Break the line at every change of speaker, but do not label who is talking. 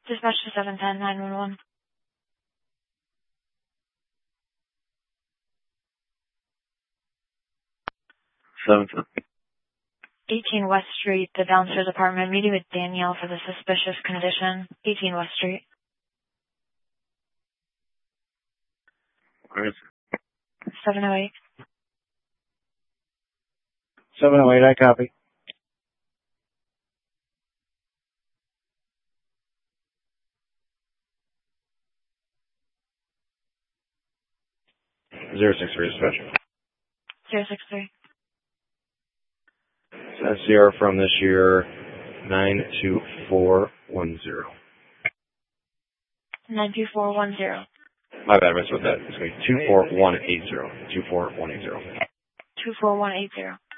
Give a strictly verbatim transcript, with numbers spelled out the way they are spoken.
Dispatch to seven ten nine one one.
seven ten.
eighteen West Street, the downstairs apartment, meeting with Danielle for the suspicious condition. eighteen West Street.
Where is it?
seven oh eight.
seven oh eight, I copy. zero six three dispatch.
zero six three.
S C R from this year, nine two four one zero.
nine two four one zero.
My bad, I missed with that. It's going to be two four one eight zero. two four one eight zero.
two four one eight zero.